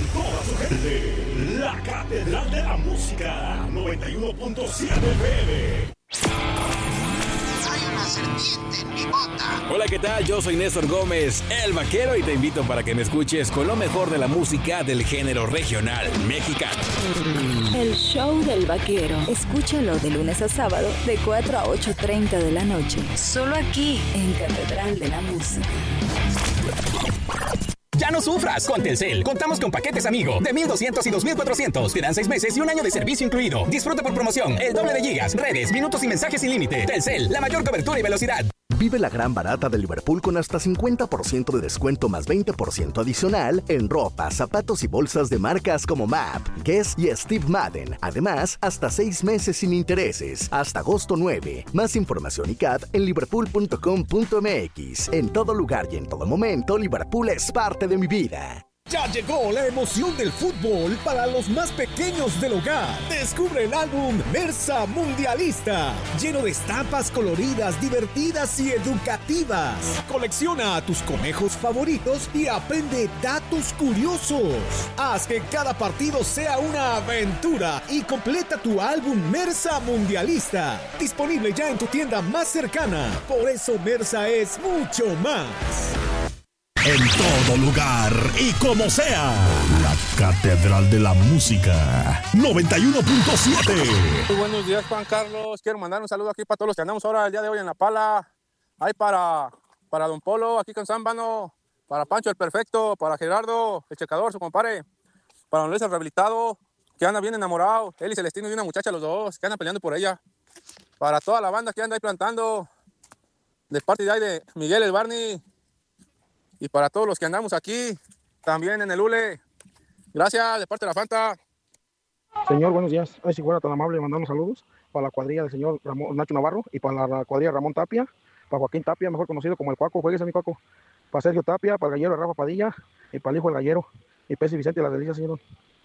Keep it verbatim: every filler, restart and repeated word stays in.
toda su gente. La Catedral de la Música, noventa y uno punto siete F M. Hay una serpiente en mi bota. Hola, ¿qué tal? Yo soy Néstor Gómez, el vaquero, y te invito para que me escuches con lo mejor de la música del género regional mexicano. El show del vaquero. Escúchalo de lunes a sábado de cuatro a ocho treinta de la noche. Solo aquí en Catedral de la Música. Ya no sufras con Telcel. Contamos con paquetes amigo de mil doscientos y dos mil cuatrocientos. Te dan seis meses y un año de servicio incluido. Disfruta por promoción el doble de gigas, redes, minutos y mensajes sin límite. Telcel, la mayor cobertura y velocidad. Vive la gran barata de Liverpool con hasta cincuenta por ciento de descuento más veinte por ciento adicional en ropa, zapatos y bolsas de marcas como Map, Guess y Steve Madden. Además, hasta seis meses sin intereses, hasta agosto nueve. Más información y C A D en liverpool punto com punto m x. En todo lugar y en todo momento, Liverpool es parte de mi vida. Ya llegó la emoción del fútbol para los más pequeños del hogar. Descubre el álbum Mersa Mundialista, lleno de estampas coloridas, divertidas y educativas. Colecciona a tus conejos favoritos y aprende datos curiosos. Haz que cada partido sea una aventura y completa tu álbum Mersa Mundialista. Disponible ya en tu tienda más cercana. Por eso Mersa es mucho más. En todo lugar y como sea, la Catedral de la Música, noventa y uno punto siete. Muy buenos días, Juan Carlos. Quiero mandar un saludo aquí para todos los que andamos ahora el día de hoy en La Pala. Hay para, para Don Polo, aquí con Zámbano, para Pancho el Perfecto, para Gerardo, el checador, su compadre, para Don Luis el Rehabilitado, que anda bien enamorado, él y Celestino y una muchacha, los dos, que andan peleando por ella. Para toda la banda que anda ahí plantando, de parte de ahí de Miguel el Barney. Y para todos los que andamos aquí, también en el U L E, gracias, de parte de la Fanta. Señor, buenos días. Ay, si fuera tan amable de mandarnos saludos para la cuadrilla del señor Ramón, Nacho Navarro y para la cuadrilla Ramón Tapia, para Joaquín Tapia, mejor conocido como el Cuaco, juegues a mi Cuaco, para Sergio Tapia, para el gallero Rafa Padilla y para el hijo del gallero y Pérez y Vicente de la Delicia, señor.